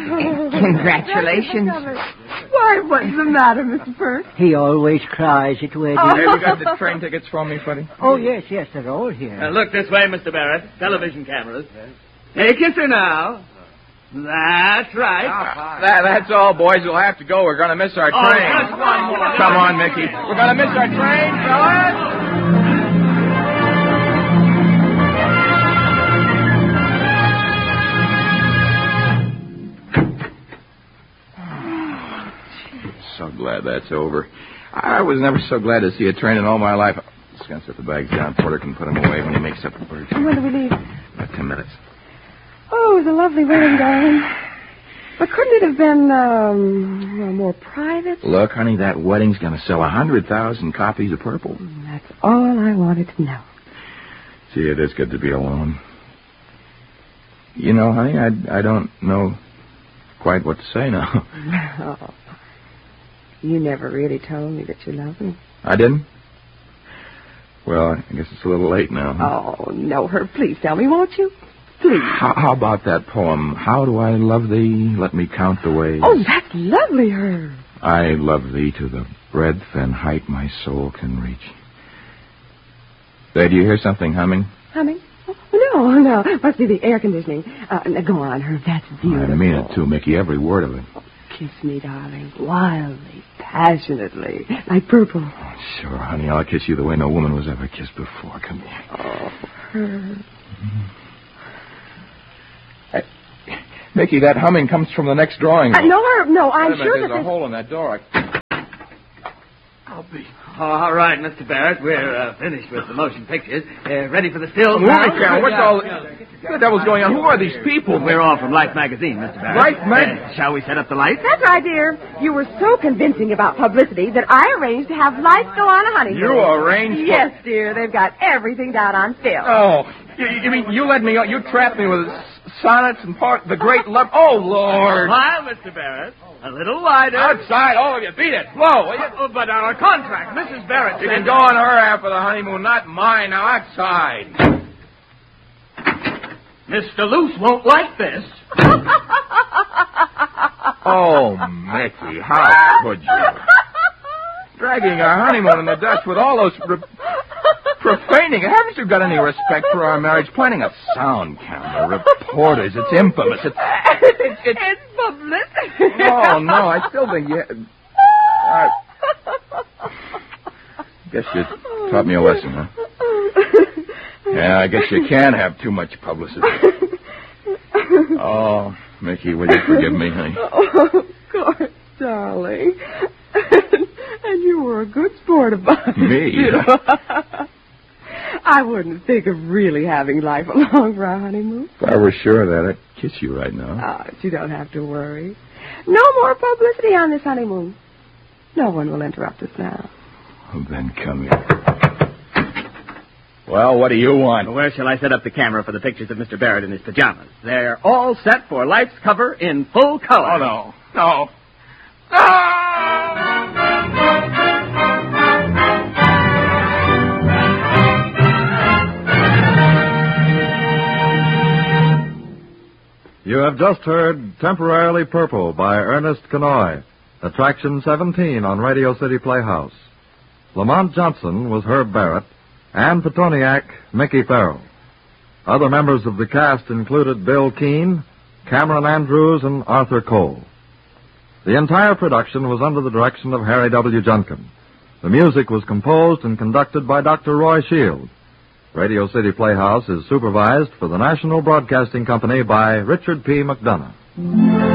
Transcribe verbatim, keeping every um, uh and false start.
Congratulations. Why, what's the matter, Mister Firth? He always cries at weddings. Have you got the train tickets for me, Freddie? Oh, yes, yes, they're all here. Uh, look this way, Mister Barrett. Television cameras. Hey, kiss her now. That's right. Uh, that, that's all, boys. We'll have to go. We're going to miss our Oh, train. just one more. Come on, Mickey. We're going to miss our train, fellas. So glad that's over. I was never so glad to see a train in all my life. I'm just going to set the bags down. Porter can put them away when he makes up the birds. When do we leave? About ten minutes. Oh, it was a lovely wedding, darling. But couldn't it have been, um, well, more private? Look, honey, that wedding's going to sell a hundred thousand copies of Purple. That's all I wanted to know. Gee, it is good to be alone. You know, honey, I, I don't know quite what to say now. Oh, you never really told me that you love me. I didn't? Well, I guess it's a little late now. Huh? Oh, no, Herb, please tell me, won't you? Please. How, how about that poem? How do I love thee? Let me count the ways. Oh, that's lovely, Herb. I love thee to the breadth and height my soul can reach. Say, do you hear something humming? Humming? Oh, no, no. Must be the air conditioning. Uh, now go on, Herb. That's beautiful. I mean it, too, Mickey. Every word of it. Oh, kiss me, darling. Wildly, passionately, like Purple. Oh, sure, honey. I'll kiss you the way no woman was ever kissed before. Come here. Oh, Herb. Mm-hmm. Mickey, that humming comes from the next drawing room. Uh, no, Herb, no, I'm Wait a minute, sure there's that a this... hole in that door. I... I'll be... Oh, all right, Mister Barrett. We're uh, finished with the motion pictures. Uh, ready for the stills Movie now? camera, what's all... What the devil's going on? Who are these people? We're all from Life Magazine, Mister Barrett. Life Mag- Uh, shall we set up the lights? That's right, dear. You were so convincing about publicity that I arranged to have lights go on a honeymoon. You arranged for... Yes, dear. They've got everything down on film. Oh, you, you mean you led me... You trapped me with sonnets and part... The great love... Oh, Lord. Smile, Mister Barrett. A little wider. Outside, all of you. Beat it. Blow, will you? Oh, but our contract, Missus Barrett. You said- can go on her half of the honeymoon, not mine. Now, outside. Mister Luce won't like this. Oh, Mickey, how could you? Dragging our honeymoon in the dust with all those re- profaning. Haven't you got any respect for our marriage? Planning a sound camera, reporters. It's infamous. It's... it's, it's, it's publicity. Oh, no, I still think you... I guess you taught me a lesson, huh? Yeah, I guess you can't have too much publicity. Oh, Mickey, will you forgive me, honey? Oh, of course, darling. And you were a good sport about it. Me? I wouldn't think of really having life along for our honeymoon. If I were sure of that, I'd kiss you right now. Ah, but you don't have to worry. No more publicity on this honeymoon. No one will interrupt us now. Well, then come here. Well, what do you want? Where shall I set up the camera for the pictures of Mister Barrett in his pajamas? They're all set for Life's cover in full color. Oh, no. No. No! You have just heard Temporarily Purple by Ernest Kenoy, Attraction seventeen on Radio City Playhouse. Lamont Johnson was Herb Barrett, and Petoniak, Mickey Farrell. Other members of the cast included Bill Keane, Cameron Andrews, and Arthur Cole. The entire production was under the direction of Harry W. Junkin. The music was composed and conducted by Doctor Roy Shield. Radio City Playhouse is supervised for the National Broadcasting Company by Richard P. McDonough.